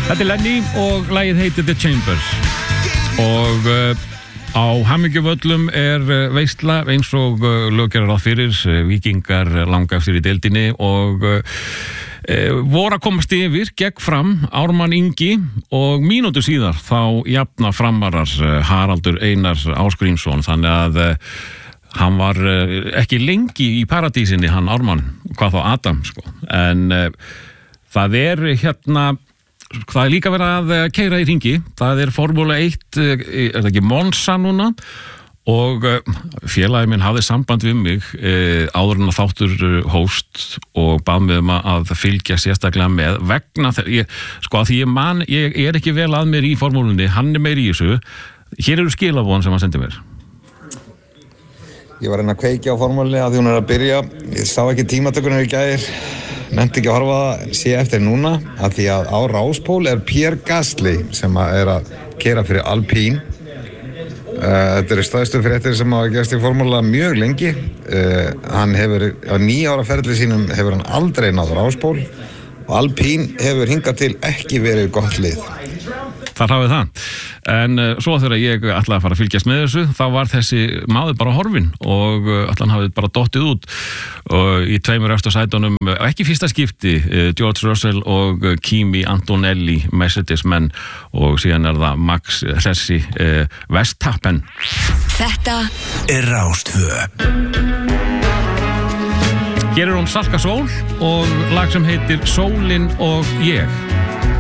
Þetta Lenny og lagið heitir The Chambers og á Hamingjuvöllum veisla eins og lög gera ráð fyrir, Víkingar langaftir í deildinni og voru að komast yfir gegn Fram, Ármann Ingi og mínútu síðar þá jafna Framarar Haraldur Einar Ásgrímsson, þannig að hann var ekki lengi í paradísinni, hann Ármann, hvað þá Adam sko. En það það líka verið að keyra í hringi, það Formúla 1, það ekki Monza núna og félagi minn hafði samband við mig áður en að þáttur hóst og bað mig að fylgja sérstaklega með vegna því ég ekki vel að mér í formúlunni, hann meir í þessu. Hér eru skilaboðin sem hann sendi mér. Ég var að kveikja á formúlunni að því hún að byrja, ég sá ekki tímatökurnar í gær, nefndi ekki að horfa það, sé eftir núna að því að á Ráspól Pierre Gasly sem að keyra fyrir Alpine. Þetta stærstu fréttir sem hafa gerst í formúla mjög lengi. Hann hefur á 9 ára ferli sínum hefur hann aldrei náð Ráspól og Alpine hefur hingað til ekki verið gott lið. Þar hafið það. En svo þegar ég ætlaði að fara að fylgjast með þessu, þá var þessi maður bara horfinn og hann hafði bara dottið út og í 2 efstu sætunum, ekki fyrsta skipti, George Russell og Kimi Antonelli, Mercedes menn og síðan það Max Hressi Verstappen. Þetta Rás 2. Hér hún Salka Sól og lag sem heitir Sólin og ég.